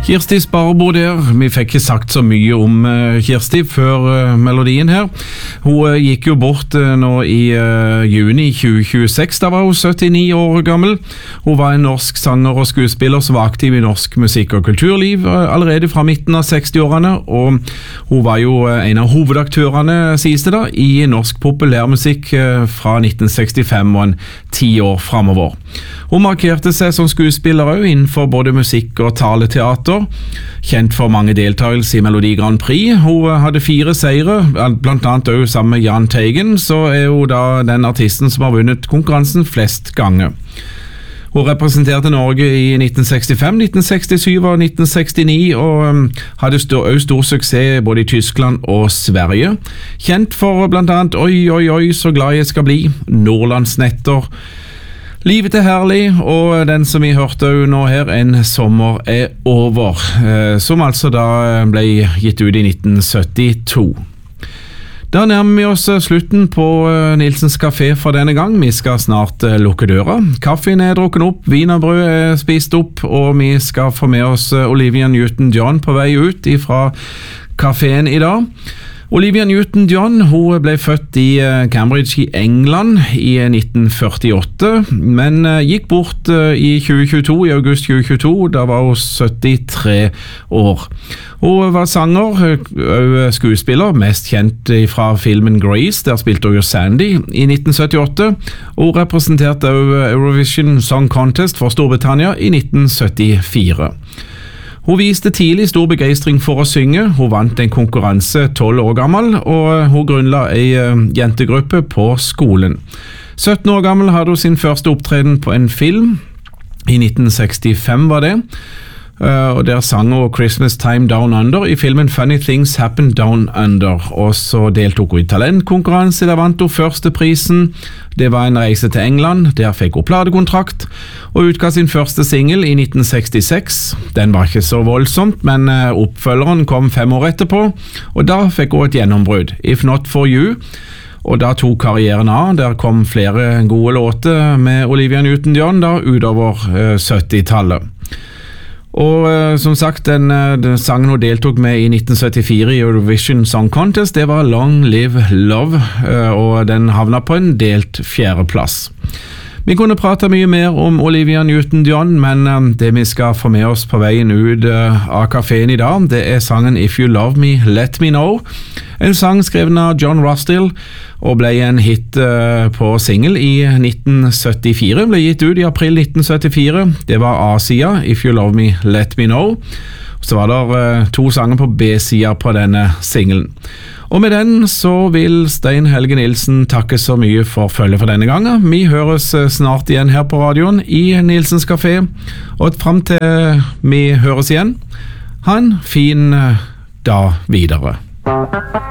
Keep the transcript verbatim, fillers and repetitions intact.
Kirsti Sparbo der. Vi fikk ikke sagt så mye om uh, Kirsti før uh, melodien her. Hun uh, gikk jo bort uh, nå i uh, juni tjue tjueseks, da var hun syttini år gammel. Hun var en norsk sanger og skuespiller som var aktiv i norsk musikk- og kulturliv uh, allerede fra midten av sekstiårene, og hun var jo uh, en av hovedaktørene, sies det da, i norsk populærmusikk uh, fra nitten sekstifem og en ti år fremover. Hun markerte seg som skuespiller også innenfor både musikk og taleteater, kjent for mange deltakelser i Melodi Grand Prix. Hun hadde fire seire, blant annet også sammen med Jahn Teigen, så er hun da den artisten som har vunnet konkurransen flest ganger. Hun representerte Norge i nitten sekstifem, nitten sekstisju og nitten sekstini, og hadde stor, også stor suksess både i Tyskland og Sverige. Kjent for blant annet Oi, oi, oi, så glad jeg skal bli, Nordlandsnetter, Livet er herlig, og den som vi hørte nå her, En sommer er over, som altså da ble gitt ut i nitten syttito. Da nærmer vi oss slutten på Nilsens Café for denne gang. Vi skal snart lukke døra. Kaffen er drukket opp, vin og brød er spist opp, og vi skal få med oss Olivia Newton-John på vei ut fra kaféen i dag. Olivia Newton-John hun ble født i Cambridge i England i nitten førtiåtte, men gikk bort i tjue tjueto, i august tjue tjueto, da var hun syttitre år. Hun var sanger og skuespiller, mest kjent fra filmen Grease, der spilte hun jo Sandy i nitten syttiåtte, og hun representerte Eurovision Song Contest for Storbritannia i nitten syttifire. Hun viste tidlig stor begeistring for å synge. Hun vant en konkurranse tolv år gammel, og hun grunnla en jentegruppe på skolen. sytten år gammel hadde hun sin første opptreden på en film. I nitten sekstifem var det. Og der sang hun Christmas Time Down Under i filmen Funny Things Happen Down Under, og så deltok hun i talentkonkurranse. Der vant hun første prisen. Det var en reise til England, der fikk hun platekontrakt og utga sin første single i nitten sekstiseks. Den var ikke så voldsomt, men oppfølgeren kom fem år etterpå, og da fikk hun et gjennombrudd, If Not For You, og da tok karrieren av. Der kom flere gode låter med Olivia Newton-John da utover uh, syttitallet. Og uh, som sagt, den, den sangen hun deltok med i nitten syttifire i Eurovision Song Contest, det var Long Live Love, uh, og den havna på en delt fjerdeplass. Vi kunne prate mye mer om Olivia Newton-John, men um, det vi skal få med oss på veien ut uh, av kaféen i dag, det er sangen If You Love Me, Let Me Know. En sang skrevet av John Rostill, og ble en hit uh, på single i nitten syttifire. Ble gitt ut i april nitten syttifire. Det var A-sida, If You Love Me, Let Me Know. Så var det uh, to sanger på B-sida på denne singlen. Og med den så vil Stein Helge Nilsen takke så mye for følge for denne gangen. Vi høres snart igjen her på radioen i Nilsens Café, og frem til vi høres igjen, ha en fin dag videre.